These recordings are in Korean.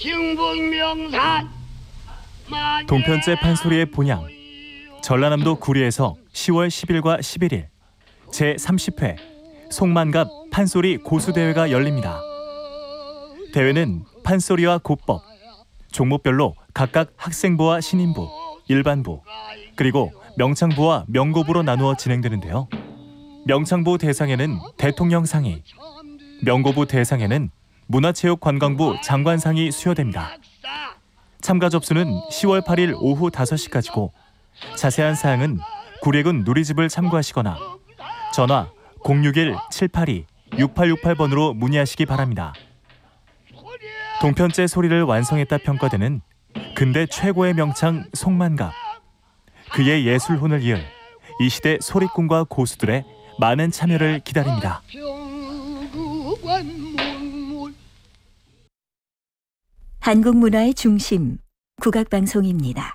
흥북명산 동편제 판소리의 본향, 전라남도 구리에서 10월 10일과 11일 제30회 송만갑 판소리 고수대회가 열립니다. 대회는 판소리와 고법, 종목별로 각각 학생부와 신인부, 일반부, 그리고 명창부와 명고부로 나누어 진행되는데요. 명창부 대상에는 대통령상이, 명고부 대상에는 문화체육관광부 장관상이 수여됩니다. 참가 접수는 10월 8일 오후 5시까지고 자세한 사항은 구례군 누리집을 참고하시거나 전화 061-782-6868번으로 문의하시기 바랍니다. 동편제 소리를 완성했다 평가되는 근대 최고의 명창 송만갑, 그의 예술혼을 이을 이 시대 소리꾼과 고수들의 많은 참여를 기다립니다. 한국 문화의 중심, 국악방송입니다.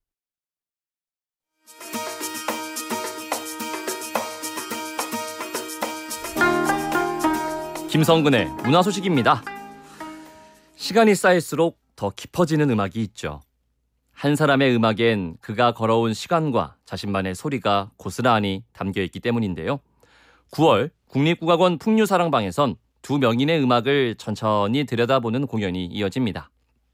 김성근의 문화 소식입니다. 시간이 쌓일수록 더 깊어지는 음악이 있죠. 한 사람의 음악엔 그가 걸어온 시간과 자신만의 소리가 고스란히 담겨있기 때문인데요. 9월 국립국악원 풍류사랑방에선 두 명인의 음악을 천천히 들여다보는 공연이 이어집니다.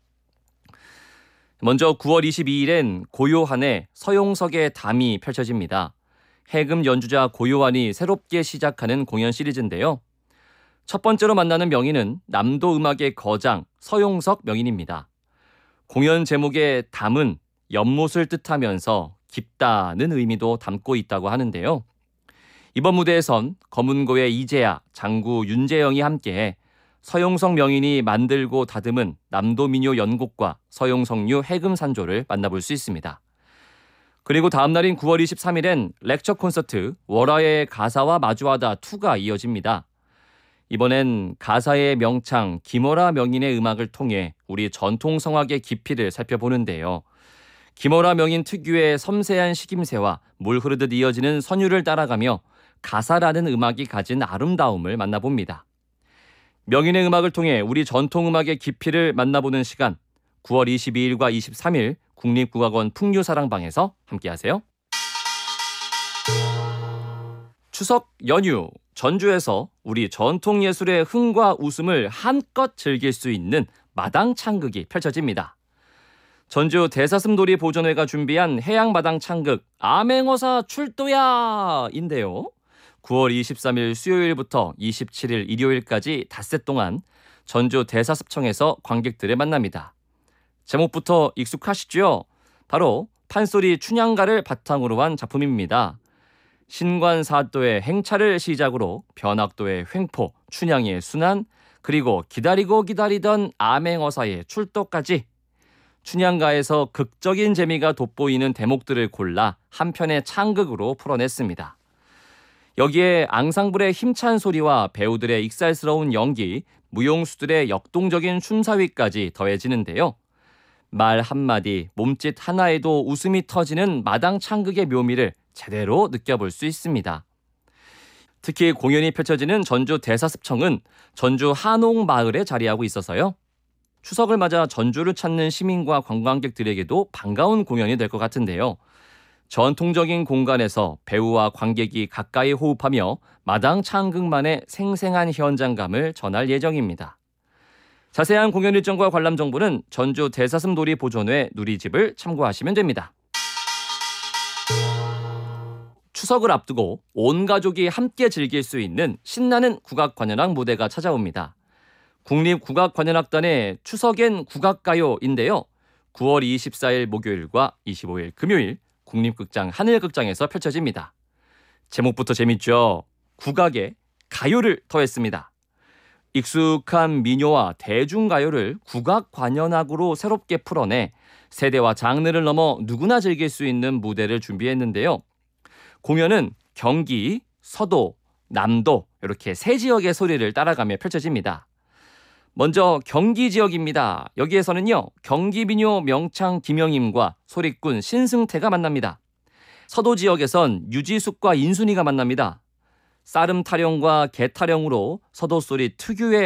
먼저 9월 22일엔 고요한의 서용석의 담이 펼쳐집니다. 해금 연주자 고요한이 새롭게 시작하는 공연 시리즈인데요. 첫 번째로 만나는 명인은 남도 음악의 거장 서용석 명인입니다. 공연 제목의 담은 연못을 뜻하면서 깊다는 의미도 담고 있다고 하는데요. 이번 무대에선 검은고의 이재야, 장구 윤재영이 함께해 서용석 명인이 만들고 다듬은 남도 민요 연곡과 서용석류 해금산조를 만나볼 수 있습니다. 그리고 다음 날인 9월 23일엔 렉처 콘서트 월화의 가사와 마주하다 2가 이어집니다. 이번엔 가사의 명창 김어라 명인의 음악을 통해 우리 전통 성악의 깊이를 살펴보는데요. 김어라 명인 특유의 섬세한 식임새와 물 흐르듯 이어지는 선율을 따라가며 가사라는 음악이 가진 아름다움을 만나봅니다. 명인의 음악을 통해 우리 전통 음악의 깊이를 만나보는 시간, 9월 22일과 23일 국립국악원 풍류사랑방에서 함께하세요. 추석 연휴, 전주에서 우리 전통 예술의 흥과 웃음을 한껏 즐길 수 있는 마당 창극이 펼쳐집니다. 전주 대사슴놀이 보존회가 준비한 해양 마당 창극 암행어사 출도야인데요. 9월 23일 수요일부터 27일 일요일까지 닷새 동안 전주 대사습청에서 관객들을 만납니다. 제목부터 익숙하시죠? 바로 판소리 춘향가를 바탕으로 한 작품입니다. 신관사도의 행차를 시작으로 변학도의 횡포, 춘향의 순환, 그리고 기다리고 기다리던 암행어사의 출도까지 춘향가에서 극적인 재미가 돋보이는 대목들을 골라 한 편의 창극으로 풀어냈습니다. 여기에 앙상블의 힘찬 소리와 배우들의 익살스러운 연기, 무용수들의 역동적인 춤사위까지 더해지는데요. 말 한마디, 몸짓 하나에도 웃음이 터지는 마당 창극의 묘미를 제대로 느껴볼 수 있습니다. 특히 공연이 펼쳐지는 전주 대사습청은 전주 한옥마을에 자리하고 있어서요. 추석을 맞아 전주를 찾는 시민과 관광객들에게도 반가운 공연이 될 것 같은데요. 전통적인 공간에서 배우와 관객이 가까이 호흡하며 마당 창극만의 생생한 현장감을 전할 예정입니다. 자세한 공연 일정과 관람 정보는 전주 대사슴놀이 보존회 누리집을 참고하시면 됩니다. 추석을 앞두고 온 가족이 함께 즐길 수 있는 신나는 국악관현악 무대가 찾아옵니다. 국립국악관현악단의 추석엔 국악가요인데요. 9월 24일 목요일과 25일 금요일 국립극장 하늘극장에서 펼쳐집니다. 제목부터 재밌죠? 국악에 가요를 더했습니다. 익숙한 민요와 대중가요를 국악관현악으로 새롭게 풀어내 세대와 장르를 넘어 누구나 즐길 수 있는 무대를 준비했는데요. 공연은 경기, 서도, 남도 이렇게 세 지역의 소리를 따라가며 펼쳐집니다. 먼저 경기 지역입니다. 여기에서는요, 경기민요 명창 김영임과 소리꾼 신승태가 만납니다. 서도 지역에선 유지숙과 인순이가 만납니다. 쌀음 타령과 개 타령으로 서도 소리 특유의